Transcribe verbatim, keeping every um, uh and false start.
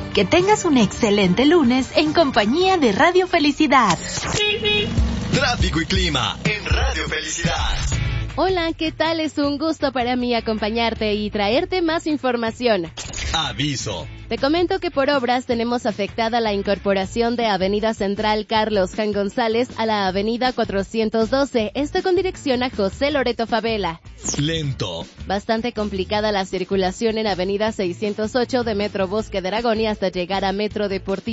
Que tengas un excelente lunes en compañía de Radio Felicidad. Tráfico y clima en Radio Felicidad. Hola, ¿qué tal? Es un gusto para mí acompañarte y traerte más información. Aviso. Te comento que por obras tenemos afectada la incorporación de Avenida Central Carlos Jan González a la Avenida cuatrocientos doce, esto con dirección a José Loreto Favela. Lento. Bastante complicada la circulación en Avenida seiscientos ocho de Metro Bosque de Aragón y hasta llegar a Metro Deportivo